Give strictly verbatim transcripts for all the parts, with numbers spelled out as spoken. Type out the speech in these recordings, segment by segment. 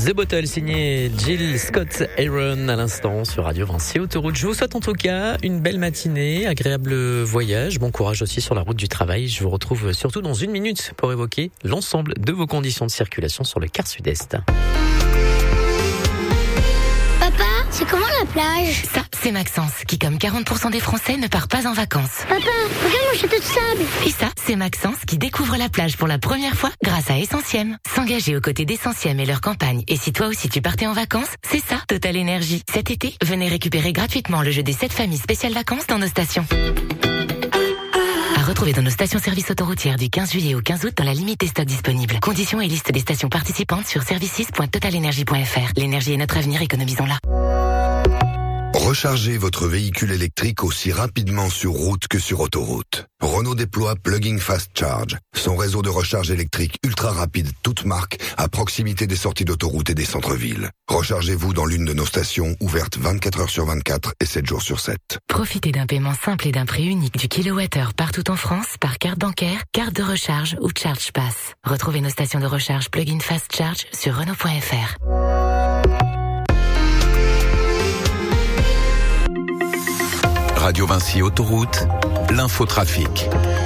The Bottle, signé Jill Scott Aaron à l'instant sur Radio Vinci Autoroute. Je vous souhaite en tout cas une belle matinée, agréable voyage, bon courage aussi sur la route du travail. Je vous retrouve surtout dans une minute pour évoquer l'ensemble de vos conditions de circulation sur le quart sud-est. Papa, c'est comment la plage? Ça, c'est Maxence, qui comme quarante pour cent des Français ne part pas en vacances. Papa, regarde mon château de sable. Et ça, c'est Maxence qui découvre la plage pour la première fois grâce à Essentiem. S'engager aux côtés d'Essentiem et leur campagne. Et si toi aussi tu partais en vacances, c'est ça, Total Énergie. Cet été, venez récupérer gratuitement le jeu des sept familles spéciales vacances dans nos stations. À retrouver dans nos stations-service autoroutières du quinze juillet au quinze août dans la limite des stocks disponibles. Conditions et liste des stations participantes sur services point total énergie point f r. L'énergie est notre avenir, économisons-la. Rechargez votre véhicule électrique aussi rapidement sur route que sur autoroute. Renault déploie Plug-in Fast Charge, son réseau de recharge électrique ultra rapide toute marque à proximité des sorties d'autoroute et des centres-villes. Rechargez-vous dans l'une de nos stations ouvertes vingt-quatre heures sur vingt-quatre et sept jours sur sept. Profitez d'un paiement simple et d'un prix unique du kilowattheure partout en France par carte bancaire, carte de recharge ou Charge Pass. Retrouvez nos stations de recharge Plug-in Fast Charge sur Renault point f r. Radio Vinci Autoroute, l'infotrafic.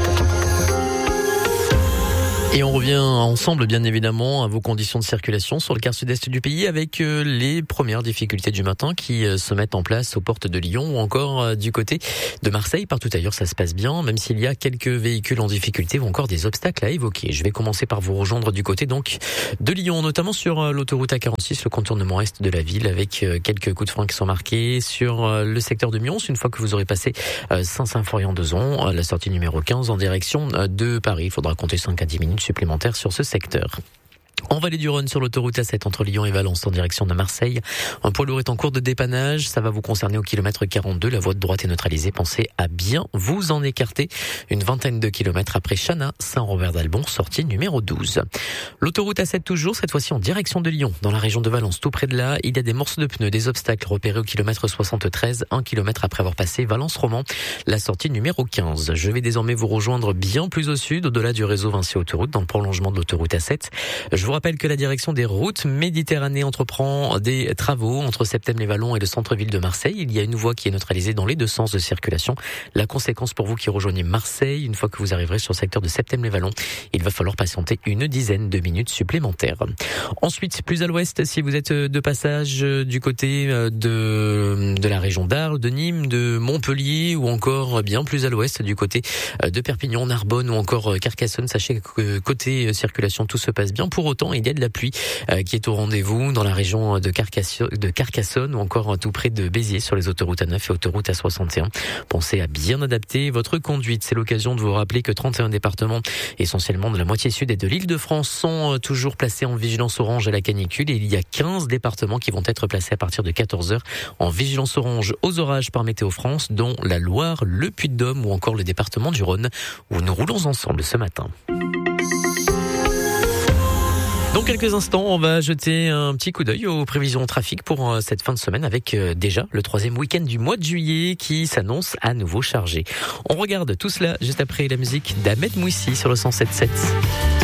Et on revient ensemble, bien évidemment, à vos conditions de circulation sur le quart sud-est du pays avec les premières difficultés du matin qui se mettent en place aux portes de Lyon ou encore du côté de Marseille. Partout ailleurs, ça se passe bien, même s'il y a quelques véhicules en difficulté ou encore des obstacles à évoquer. Je vais commencer par vous rejoindre du côté donc de Lyon, notamment sur l'autoroute A quarante-six, le contournement est de la ville, avec quelques coups de frein qui sont marqués sur le secteur de Mions. Une fois que vous aurez passé Saint-Symphorien-d'Ozon, la sortie numéro quinze en direction de Paris, il faudra compter cinq à dix minutes supplémentaires sur ce secteur. En vallée du Rhône, sur l'autoroute A sept entre Lyon et Valence en direction de Marseille, un poids lourd est en cours de dépannage. Ça va vous concerner au kilomètre quarante-deux. La voie de droite est neutralisée. Pensez à bien vous en écarter. Une vingtaine de kilomètres après Chana, Saint-Robert-d'Albon, sortie numéro douze. L'autoroute A sept toujours, cette fois-ci en direction de Lyon, dans la région de Valence. Tout près de là, il y a des morceaux de pneus, des obstacles repérés au kilomètre soixante-treize, un kilomètre après avoir passé Valence-Roman, la sortie numéro quinze. Je vais désormais vous rejoindre bien plus au sud, au-delà du réseau Vinci Autoroute, dans le prolongement de l'autoroute A sept. Je vous rappelle que la direction des routes Méditerranée entreprend des travaux entre Septèmes-les-Vallons et le centre-ville de Marseille. Il y a une voie qui est neutralisée dans les deux sens de circulation. La conséquence pour vous qui rejoignez Marseille, une fois que vous arriverez sur le secteur de Septèmes-les-Vallons, il va falloir patienter une dizaine de minutes supplémentaires. Ensuite, plus à l'ouest, si vous êtes de passage du côté de, de la région d'Arles, de Nîmes, de Montpellier ou encore bien plus à l'ouest du côté de Perpignan, Narbonne ou encore Carcassonne, sachez que côté circulation, tout se passe bien. Pour autant, il y a de la pluie euh, qui est au rendez-vous dans la région de Carcassonne, de Carcassonne ou encore tout près de Béziers sur les autoroutes A neuf et autoroute A soixante et un. Pensez à bien adapter votre conduite. C'est l'occasion de vous rappeler que trente et un départements, essentiellement de la moitié sud et de l'Île-de-France, sont toujours placés en vigilance orange à la canicule et il y a quinze départements qui vont être placés à partir de quatorze heures en vigilance orange aux orages par Météo France, dont la Loire, le Puy-de-Dôme ou encore le département du Rhône où nous roulons ensemble ce matin. Dans quelques instants, on va jeter un petit coup d'œil aux prévisions trafic pour cette fin de semaine avec déjà le troisième week-end du mois de juillet qui s'annonce à nouveau chargé. On regarde tout cela juste après la musique d'Ahmed Mouissi sur le cent sept sept.